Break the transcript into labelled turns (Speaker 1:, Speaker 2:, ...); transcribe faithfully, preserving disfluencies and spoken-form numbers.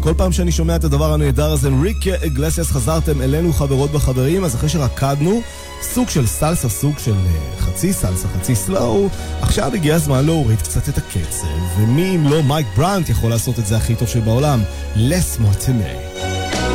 Speaker 1: כל פעם שאני שומע את הדבר הנהדר הזה, ריקי אגלסיאס, חזרתם אלינו חברות וחברים. אז אחרי שרקדנו סוג של סלסה, סוג של חצי סלסה, חצי סלואו, עכשיו הגיע הזמן להוריד קצת את הקצב, ומי אם לא מייק ברנט יכול לעשות את זה הכי טוב שבעולם. לס מורטיני.